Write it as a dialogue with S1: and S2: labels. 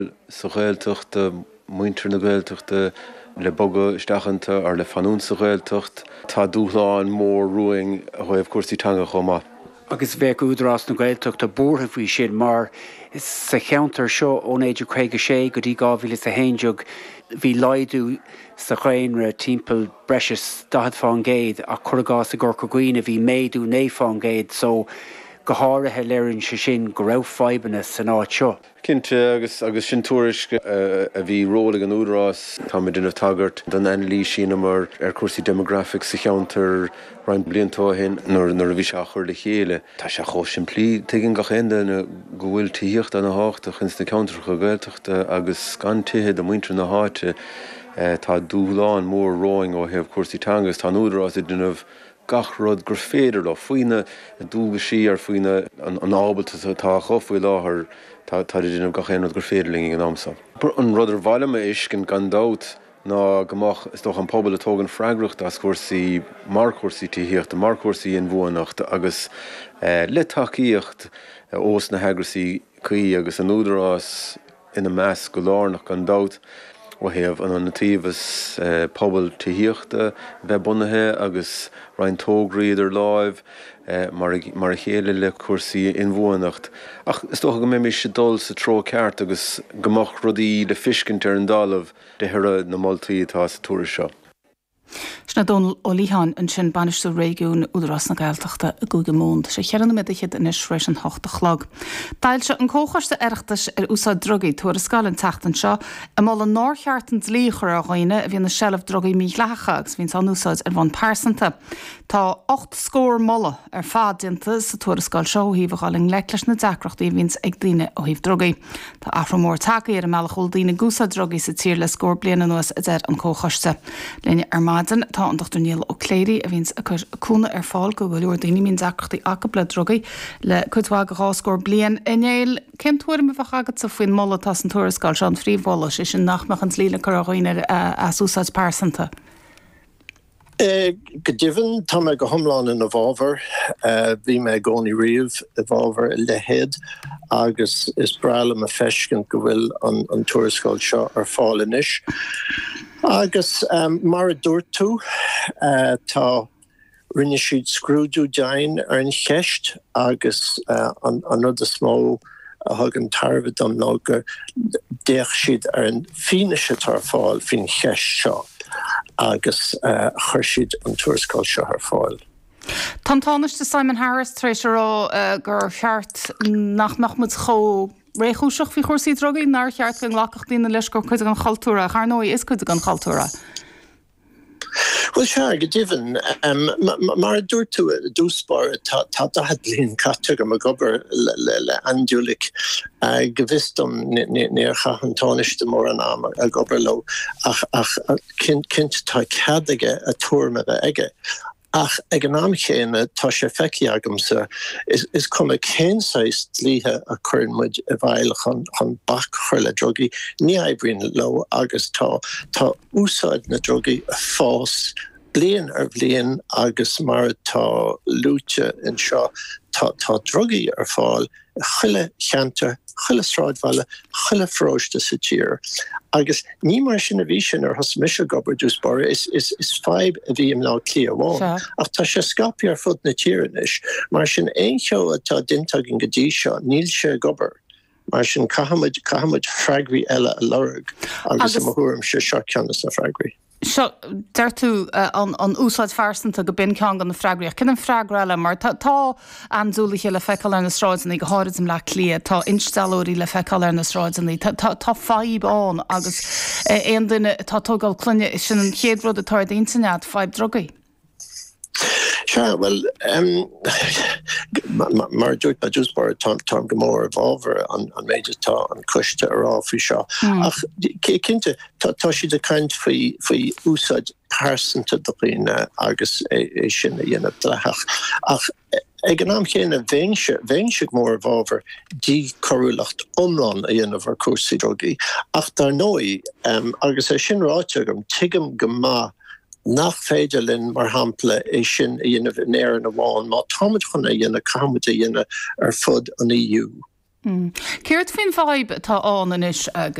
S1: Sa ghaeltacht muintir na ghaeltachta le boga stachanta ar le fanún sa ghaeltacht tá dúchláin mór ruing a chuibh cuasaítanga chomá.
S2: Agus bheith údarás na ghaeltacht a búrtha faoi sin mar is sa cheantar seo ón éidir chuige sé go dtí 2011 bhí laidú sa chainre timpeall breis 10 géad a churagás a gcurca guine bhí méadú 9 géad so go háirithe léironn se sin go raibh faibanna san áit seo.
S1: Cinnte agus sin tuairisc a bhí róla an údarás tá me duine tagart don anlí sin mar ar cuasaí demographic sa cheantar rein bliantóhin nuair a bhí se a chur le chéile. Tá se cho simplí tuigeann gach aonda na go bhfuil tíocht an na háachta chun na ceantar go gaeltachta agus gan tithe do muintir na háite tá dúchláin mór róing ó hebh cuasaítangas tá údarás i dúnmh gach rud gur féidir le faoine dúga sí ar faoine an ábalta tá chofuil láthair tá dúnmh gach aon rud gur féidirling an amsa. An rud ar bhailime is cin gandát ná gomach is doch an pobl atógan freigrúcht as cuasaí mar cuasaí tíocht a mar cuasaí in bhuanacht agus le tacaíocht os na heagrasaí caí agus an údarás ina meas go lárnach gandát ó hebh an natíomhas pobl tíochta bheith bunathe agus rein tógraí idir láimh mar a chéile le cuasaí in bhuanacht. Ach is tócha go mé sé dul sa tró ceart agus gomach rudaí le fiscint ar an dálamh de hire na moltaí atá sa túra seo.
S3: Sna Donal ó Líhan an sin banisú réigiún údarás na gaeltachta a gúige mónd sé chearanna méidechiad in isreis an 8 chlog. Dail se an cóchaiste airachtas ar úsá drogaí tuair a scáilin teachtan seo a mála náircheartant líchar a ghaine a bhíon na sellh drogaí mí lecha agus bhín an úsáid ar bhain persanta. Tá 8 scór molla ar fád dinta sa tuair a scáil seo híomh gáling leicleis na deacrachtaí víns ag daine ó híomh drogaí. Tá aframór tacaí ar a meallachúil daine gúsa drogaí sa tír le scór bliana nuas a d an cóchaiste. Léine Armadan tá an Dr. Neil O'Cleary a víns a cúna ar fáil go bhfuil daoine mín deacrachtaí acapla drogaí le chuidhá go ráscór blian inéil céim tuair me bheith agad sa faoin molla tá an tuair a scáil seo an phríomhbhla sé sin nachmach an slíle chu a ghaoine as úsáid persanta.
S4: Gediven tá me go homláin in a bhábhar bhí me gcónaí riamh a bhábhar le héad agus is breala a feiscin go bhfuil an tuairiscáil seo ar fáil inis. Agus mar a dúirt tú tá rinne siad scrúdú dein ar an cheist agus an rud a smó a thug an tarbh dom ná gur déach siad ar an fineise tar fáil fin cheist seo. Agus chuir siad an tuairiscáil seo ar fáil.
S3: Tátáiste Simon Harris tréis rá gur cheart nachmach mu cho réúiseach fi chósaí drogaí nar cheart go lachach daine leis gur chuid an chaltúra ar nóí is chuid an chaltúra.
S4: Well se go divan mar dúir tú dúspáir tá dahad blion caite go gobar le anúlik go bhistom níor chahantáiste mór an am a gobar lo ach cinint tá ceadaige a túrma bheith aige. Ach ag an am chéine tá sé feici agamsa is cum a cénsáis líthe a chuirmuid a bhaile chun bach chuir le drogaí ní aibrín lo agus tá úsáid na drogaí a fás blian ar blian agus mar tá lúte in seo tá drogaí ar fáil chuile cheantar, chuile stráidmhaile, chuile fróiste sa tír. Agus ní mar sin a bhí sin ar thos mis gobar dúspáir is feib a bhí ná clí amháin. Ach tá sé scapi ar fud na tíranis, mar sin éon seo atá dintagin go dtí seo, níl sé gobar. Mar sin cahamid freagraí eile a lorug agus am thuairm sé seo ceannas na freagraí.
S3: Seo deir tú an úsáid fearsanta go bin cean an na freagraíach cin an freagra eile mar tá anúlaché le feiceáil ar na sráidsaní go háidim le clia tá instalúirí le feiceáil ar na sráidsaní tá fáibán agus éon duine tá tógáil clunne sin an chéadrúd atá daontainnead feib drogaí.
S4: Sure, well, mar dúirt ba dúspáir tám go mór bhábhar an méidir tá an cuiste ará faoi seo. Ach cinnte tá siad a caint faoi úsáid persanta do riine agus é sin a dhéanamh dleach. Ach ag an am chéanana bhéinse mór bhábhar dí choúlacht omlán a dhéanamh ar cuasaí drogaí. Ach dar nói agus é sin ráite agam tuigim go maith nach féidirlinn mar hampla é sin a dhéanamh in éir an bháin má táid chun a dhéanamh camid a dhéanamh ar fud an EU.
S3: Ceirt fin vibe tá an is